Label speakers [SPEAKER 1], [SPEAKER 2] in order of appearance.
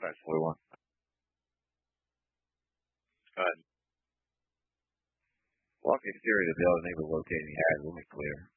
[SPEAKER 1] press 41. Go ahead. Walk exterior to the building, able to locate any hazard. Let me clear.